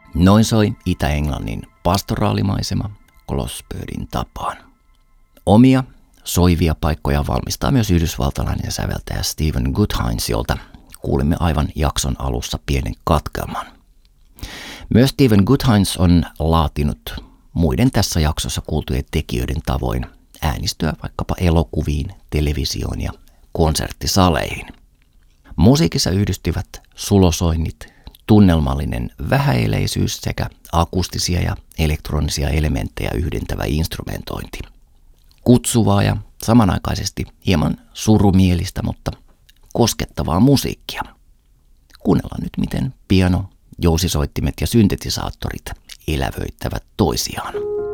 Noin soi Itä-Englannin pastoraalimaisema Glossbirdin tapaan. Omia soivia paikkoja valmistaa myös yhdysvaltalainen säveltäjä Stephen Goodhines, jolta kuulimme aivan jakson alussa pienen katkelman. Myös Stephen Goodhines on laatinut muiden tässä jaksossa kuultujen tekijöiden tavoin äänistöä vaikkapa elokuviin, televisioon ja konserttisaleihin. Musiikissa yhdistyvät sulosoinnit, tunnelmallinen vähäeleisyys sekä akustisia ja elektronisia elementtejä yhdentävä instrumentointi. Kutsuvaa ja samanaikaisesti hieman surumielistä, mutta koskettavaa musiikkia. Kuunnellaan nyt, miten piano, jousisoittimet ja syntetisaattorit elävöittävät toisiaan.